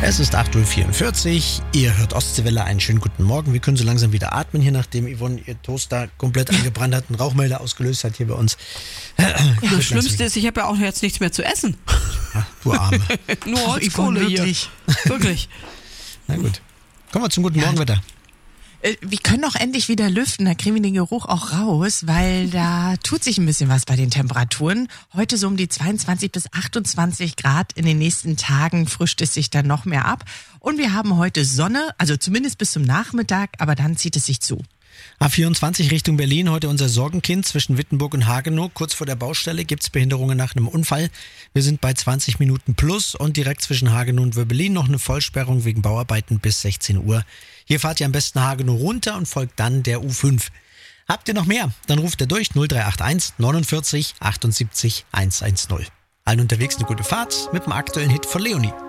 Es ist 8.44 Uhr, ihr hört Ostseewelle, einen schönen guten Morgen. Wir können so langsam wieder atmen hier, nachdem Yvonne ihr Toaster komplett angebrannt hat, einen Rauchmelder ausgelöst hat hier bei uns. Das Schlimmste ist, ich habe ja auch jetzt nichts mehr zu essen. Ach, du Arme. Nur Holzkohle hier. Wirklich. Na gut. Kommen wir zum guten Morgenwetter. Wir können auch endlich wieder lüften, da kriegen wir den Geruch auch raus, weil da tut sich ein bisschen was bei den Temperaturen. Heute so um die 22 bis 28 Grad, in den nächsten Tagen frischt es sich dann noch mehr ab. Und wir haben heute Sonne, also zumindest bis zum Nachmittag, aber dann zieht es sich zu. A24 Richtung Berlin, heute unser Sorgenkind zwischen Wittenburg und Hagenow. Kurz vor der Baustelle gibt es Behinderungen nach einem Unfall. Wir sind bei 20 Minuten plus und direkt zwischen Hagenow und Wöbbelin noch eine Vollsperrung wegen Bauarbeiten bis 16 Uhr. Hier fahrt ihr am besten Hagenow runter und folgt dann der U5. Habt ihr noch mehr? Dann ruft ihr durch 0381 49 78 110. Allen unterwegs eine gute Fahrt mit dem aktuellen Hit von Leonie.